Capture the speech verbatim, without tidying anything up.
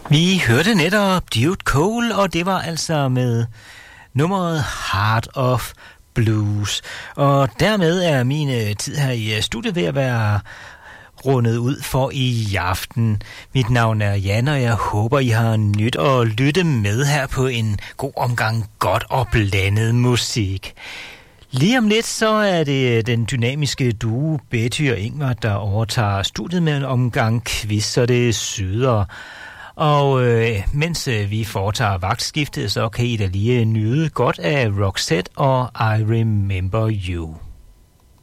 Vi hørte netop Dude Cole, og det var altså med nummeret Heart of Blues. Og dermed er min tid her i studiet ved at være rundet ud for i aften. Mit navn er Jan, og jeg håber, I har nyt at lytte med her på en god omgang godt og blandet musik. Lige om lidt, så er det den dynamiske duo Betty og Ingvar, der overtager studiet med en omgang quiz, så det syder. Og øh, mens øh, vi foretager vagtskiftet, så kan I da lige nyde godt af Roxette og I Remember You.